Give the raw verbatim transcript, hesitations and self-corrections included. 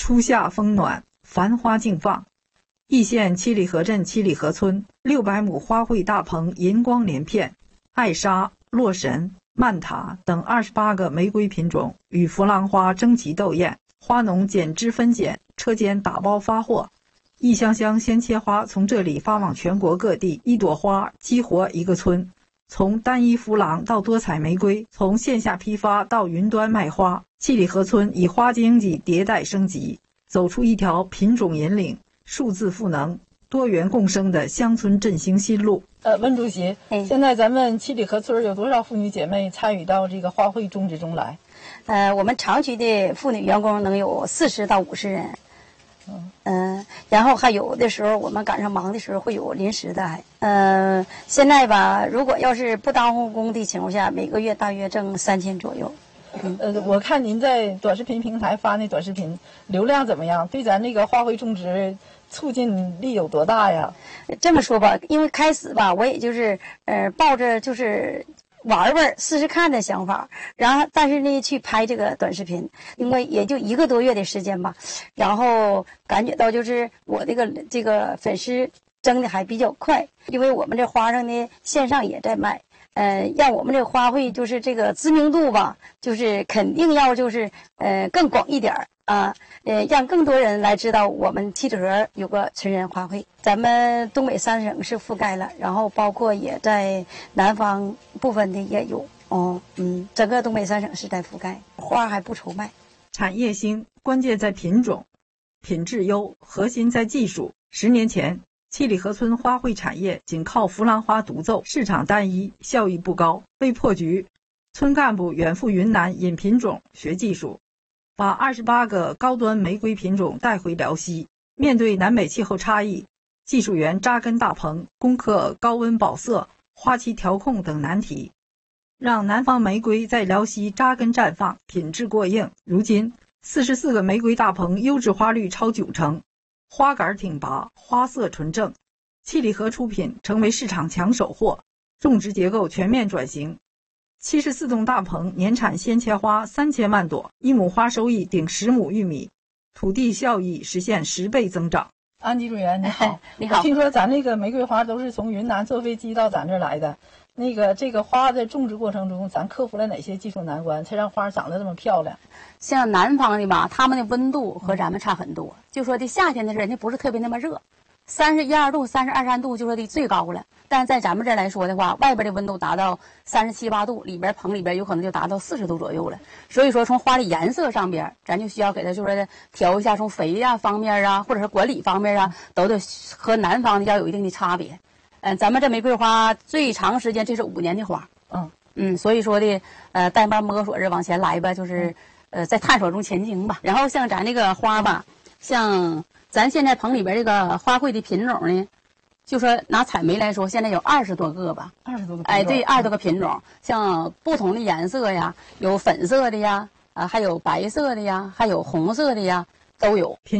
初夏风暖，繁花竞放。易县七里河镇七里河村六百亩花卉大棚银光连片，艾莎、洛神、曼塔等二十八个玫瑰品种与弗兰花争奇斗艳，花农剪枝分拣，车间打包发货。一箱箱鲜切花从这里发往全国各地，一朵花激活一个村。从单一弗朗到多彩玫瑰，从线下批发到云端卖花，七里河村以花经济迭代升级，走出一条品种引领、数字赋能、多元共生的乡村振兴新路。 呃，温主席，现在咱们七里河村有多少妇女姐妹参与到这个花卉种植中来？ 呃，我们厂区的妇女员工能有四十到五十人。嗯、呃，然后还有的时候我们赶上忙的时候会有临时的，还呃，现在吧，如果要是不当护工的情况下，每个月大约挣三千左右。 嗯，呃，我看您在短视频平台发那短视频流量怎么样？对咱那个花卉种植促进力有多大呀？ 这么说吧，因为开始吧，我也就是呃抱着就是玩玩试试看的想法，然后但是呢去拍这个短视频，因为也就一个多月的时间吧，然后感觉到就是我这个这个粉丝增的还比较快，因为我们这花上呢线上也在卖。呃，让我们这个花卉就是这个知名度吧，就是肯定要就是呃更广一点啊，呃，让更多人来知道我们七里河有个纯人花卉。咱们东北三省是覆盖了，然后包括也在南方部分的也有，哦，嗯，整个东北三省是在覆盖，花还不愁卖。 产业兴，关键在品种，品质优，核心在技术。十年前，七里河村花卉产业仅靠弗兰花独奏，市场单一，效益不高。为破局，村干部远赴云南引品种、学技术，把二十八个高端玫瑰品种带回辽西。面对南北气候差异，技术员扎根大棚，攻克高温保色、花期调控等难题，让南方玫瑰在辽西扎根绽放，品质过硬。如今，四十四个玫瑰大棚优质花率超九成。花杆挺拔，花色纯正，七里河出品成为市场抢手货。种植结构全面转型，七十四栋大棚年产鲜切花三千万朵，一亩花收益顶十亩玉米，土地效益实现十倍增长。 安技术员你好， 你好。 我听说咱那个玫瑰花都是从云南坐飞机到咱这儿来的，那个这个花的种植过程中，咱克服了哪些技术难关，才让花长得这么漂亮？ 像南方的吧，他们的温度和咱们差很多。就说的夏天的时候，人家不是特别那么热，三十一二度、三十二三度就说的最高了。但是在咱们这儿来说的话，外边的温度达到三十七八度，里边棚里边有可能就达到四十度左右了。所以说，从花的颜色上边，咱就需要给它就说的调一下，从肥呀方面啊，或者是管理方面啊，都得和南方的要有一定的差别。嗯、呃，咱们这玫瑰花最长时间这是五年的花。嗯嗯，所以说的呃，慢慢摸索着往前来吧，就是。呃，在探索中前行吧。然后像咱这个花吧，像咱现在棚里边这个花卉的品种呢，就说拿采梅来说，现在有二十多个吧。 二十多个。 哎，对，二十多个品种，像不同的颜色呀，有粉色的呀，啊，还有白色的呀，还有红色的呀，都有。